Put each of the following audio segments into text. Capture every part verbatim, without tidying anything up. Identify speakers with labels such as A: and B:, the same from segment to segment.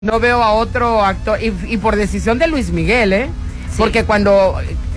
A: No veo a otro actor, y, y por decisión de Luis Miguel, ¿eh? Sí. Porque cuando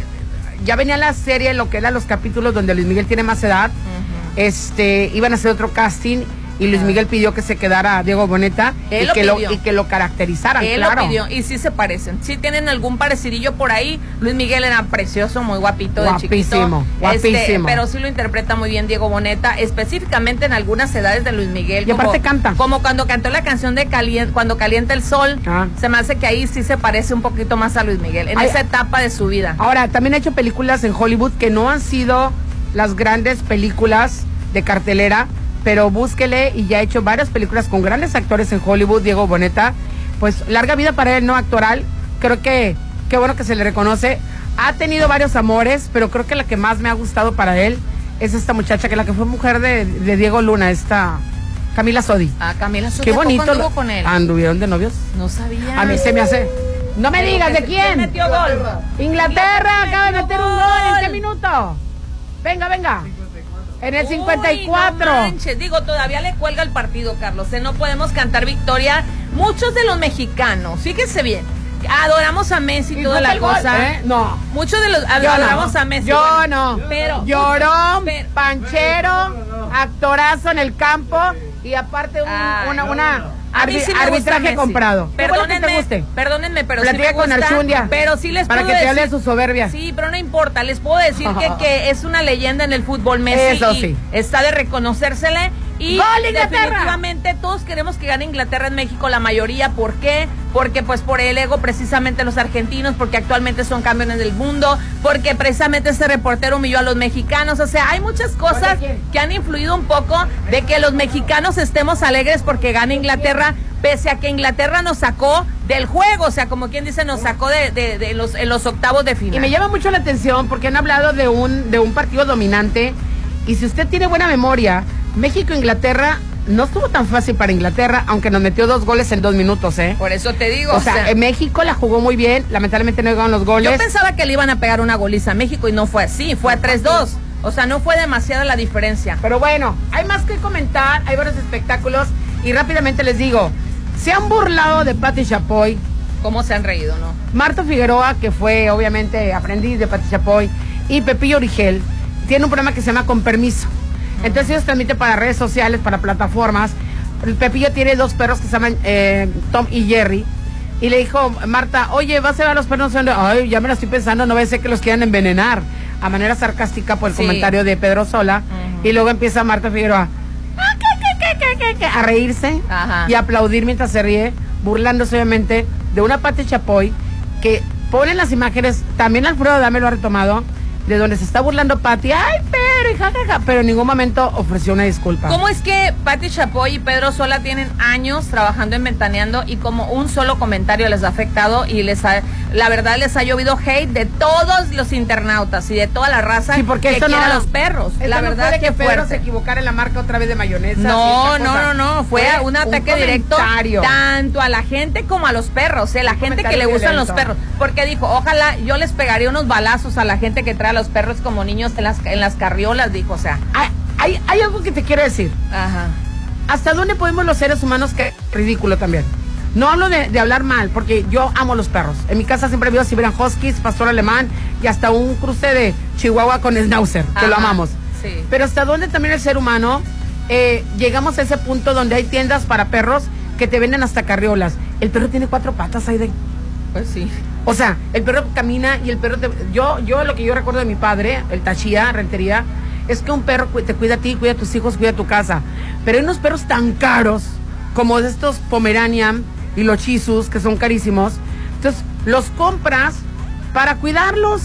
A: ya venía la serie, lo que eran los capítulos donde Luis Miguel tiene más edad, uh-huh. este, iban a hacer otro casting y Luis Miguel pidió que se quedara Diego Boneta y que, lo, y que lo caracterizaran.
B: Él
A: claro.
B: lo pidió, y sí se parecen. Sí tienen algún parecidillo por ahí. Luis Miguel era precioso, muy guapito,
A: guapísimo,
B: de chiquito.
A: Guapísimo,
B: este, Pero sí lo interpreta muy bien Diego Boneta, específicamente en algunas edades de Luis Miguel.
A: Y como, aparte canta.
B: Como cuando cantó la canción de Calien, Cuando Calienta el Sol. Ah. Se me hace que ahí sí se parece un poquito más a Luis Miguel, en Ay, esa etapa de su vida.
A: Ahora, también ha hecho películas en Hollywood que no han sido las grandes películas de cartelera, pero búsquele, y ya ha hecho varias películas con grandes actores en Hollywood. Diego Boneta, pues larga vida para él, no actoral. Creo que, qué bueno que se le reconoce. Ha tenido varios amores, pero creo que la que más me ha gustado para él es esta muchacha, que la que fue mujer de, de Diego Luna, esta Camila Sodi.
B: Ah, Camila Sodi.
A: Qué bonito.
B: ¿Anduvo con él?
A: ¿Anduvieron de novios?
B: No sabía.
A: A mí se me hace... No me digas, ¿de quién?
B: Metió gol.
A: Inglaterra, Inglaterra acaba de meter un gol. gol. ¿En qué minuto? Venga, venga. En el cincuenta y cuatro.
B: Uy, no manches. Digo, todavía le cuelga el partido, Carlos. ¿eh? No podemos cantar victoria. Muchos de los mexicanos, fíjense bien, adoramos a Messi y toda la cosa.
A: Gol, ¿eh? No.
B: Muchos de los adoramos
A: no.
B: a Messi.
A: Yo
B: bueno,
A: no.
B: Pero.
A: Llorón,
B: pero,
A: panchero, actorazo en el campo y aparte un, Ay, una, una no, no. Arbi sí arbitraje comprado.
B: Perdónenme, te perdónenme, pero
A: Platica
B: sí me gusta,
A: con Archundia.
B: Pero sí les
A: para
B: puedo
A: que te
B: decir,
A: hable de su soberbia.
B: Sí, pero no importa. Les puedo decir que, que es una leyenda en el fútbol Messi.
A: Eso
B: y
A: sí.
B: Está de reconocérsele. Y
A: ¡Gol, Inglaterra!
B: Definitivamente todos queremos que gane Inglaterra en México, la mayoría. ¿Por qué? Porque pues por el ego precisamente los argentinos, porque actualmente son campeones del mundo, porque precisamente ese reportero humilló a los mexicanos. O sea, hay muchas cosas que han influido un poco de que los mexicanos estemos alegres porque gane Inglaterra, pese a que Inglaterra nos sacó del juego, o sea, como quien dice, nos sacó de, de, de los, en los octavos de final.
A: Y me llama mucho la atención porque han hablado de un, de un partido dominante, y si usted tiene buena memoria, México-Inglaterra no estuvo tan fácil para Inglaterra, aunque nos metió dos goles en dos minutos, ¿eh?
B: Por eso te digo.
A: O, o sea, sea, en México la jugó muy bien, lamentablemente no llegaron los goles.
B: Yo pensaba que le iban a pegar una goliza a México y no fue así, fue a tres dos. O sea, no fue demasiada la diferencia.
A: Pero bueno, hay más que comentar, hay varios espectáculos, y rápidamente les digo, se han burlado de Pati Chapoy.
B: ¿Cómo se han reído, no?
A: Marta Figueroa, que fue obviamente aprendiz de Pati Chapoy, y Pepillo Origel, tiene un programa que se llama Con Permiso. Entonces ellos transmiten para redes sociales, para plataformas. El Pepillo tiene dos perros que se llaman eh, Tom y Jerry. Y le dijo Marta, oye, ¿vas a ver a los perros? Ay, ya me lo estoy pensando, no va a ser que los quieran envenenar. A manera sarcástica por el sí. comentario de Pedro Sola. Uh-huh. Y luego empieza Marta Figueroa ah, ¿qué, qué, qué, qué, qué? a reírse Ajá. y a aplaudir mientras se ríe, burlándose obviamente de una Pati Chapoy que pone las imágenes, también Alfredo Adame lo ha retomado, de donde se está burlando Pati, ay, pero, y jajaja, pero en ningún momento ofreció una disculpa.
B: ¿Cómo es que Pati Chapoy y Pedro Sola tienen años trabajando en Ventaneando y como un solo comentario les ha afectado y les ha, la verdad les ha llovido hate de todos los internautas y de toda la raza
A: sí, porque
B: que
A: esto
B: quiere
A: no,
B: a los perros? La
A: no
B: verdad
A: que, que
B: Pedro
A: fuerte. se equivocara en la marca otra vez de mayonesa.
B: No, no, no, no, fue, fue un ataque
A: un
B: directo tanto a la gente como a los perros, eh, la un gente que le gustan violento. Los perros, porque dijo, ojalá yo les pegaría unos balazos a la gente que trae a los perros como niños en las, en las carriolas, dijo, o sea.
A: Hay, hay, hay algo que te quiero decir.
B: Ajá.
A: ¿Hasta dónde podemos los seres humanos que ridículo también? No hablo de, de hablar mal, porque yo amo los perros. En mi casa siempre veo Siberian Huskies, pastor alemán y hasta un cruce de Chihuahua con Schnauzer, que Ajá. lo amamos.
B: Sí.
A: Pero hasta dónde también el ser humano eh, llegamos a ese punto donde hay tiendas para perros que te venden hasta carriolas. El perro tiene cuatro patas, Aide.
B: Pues sí.
A: O sea, el perro camina y el perro te... Yo, yo lo que yo recuerdo de mi padre, el Tachía, Rentería, es que un perro te cuida a ti, cuida a tus hijos, cuida a tu casa. Pero hay unos perros tan caros, como estos Pomeranian y los Chisus, que son carísimos. Entonces, los compras para cuidarlos.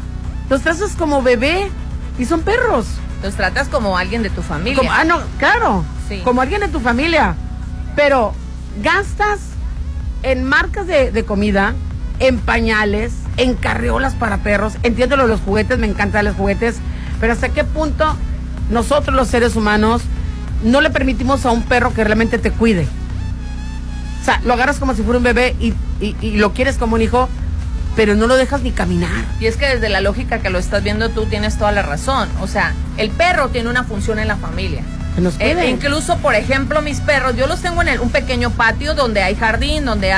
A: Los tratas como bebé y son perros.
B: Los tratas como alguien de tu familia.
A: Como, ah, no, claro. Sí. Como alguien de tu familia. Pero gastas en marcas de, de comida, en pañales, en carriolas para perros. Entiendo lo de los juguetes, me encantan los juguetes, pero hasta qué punto nosotros los seres humanos no le permitimos a un perro que realmente te cuide. O sea, lo agarras como si fuera un bebé y, y, y lo quieres como un hijo, pero no lo dejas ni caminar.
B: Y es que desde la lógica que lo estás viendo tú tienes toda la razón. O sea, el perro tiene una función en la familia.
A: Que nos
B: Eh,
A: cuiden.
B: incluso, por ejemplo, mis perros, yo los tengo en el, un pequeño patio donde hay jardín, donde